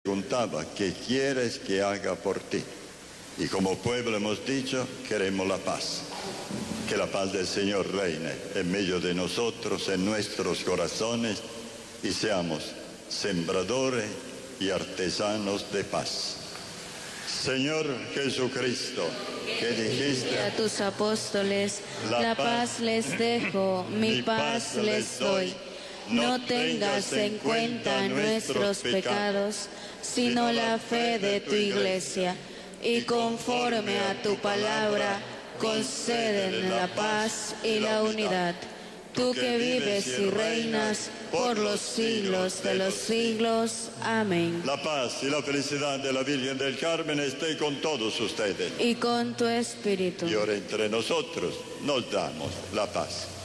preguntaba, ¿qué quieres que haga por ti? Y como pueblo hemos dicho, queremos la paz. Que la paz del Señor reine en medio de nosotros, en nuestros corazones, y seamos sembradores y artesanos de paz. Señor Jesucristo, que dijiste a tus apóstoles, la paz les dejo, mi paz les doy. No tengas en cuenta nuestros pecados, sino la fe de tu Iglesia, y conforme a tu palabra, concédenle la paz y la unidad. Tú que vives y reinas por los siglos de los siglos. Amén. La paz y la felicidad de la Virgen del Carmen esté con todos ustedes. Y con tu espíritu. Y ahora entre nosotros nos damos la paz.